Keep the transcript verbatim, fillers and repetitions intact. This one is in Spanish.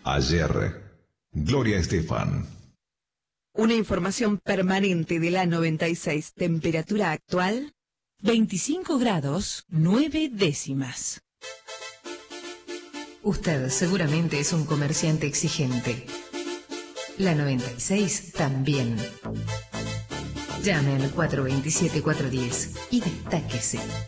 Ayer, Gloria Estefan. Una información permanente de la noventa y seis. Temperatura actual, veinticinco grados, nueve décimas. Usted seguramente es un comerciante exigente. La noventa y seis también. Llame al cuatro dos siete, cuatro uno cero y destáquese.